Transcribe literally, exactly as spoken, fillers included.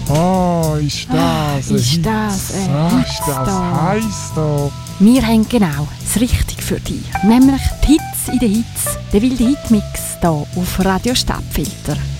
Oh, ist das Ah, ein ist Hit? das ein Ah, Hit ist das da? heiß da? Wir haben genau das Richtige für dich. Nämlich die Hits in den Hits. Der wilde Hitmix hier auf Radio Stadtfilter.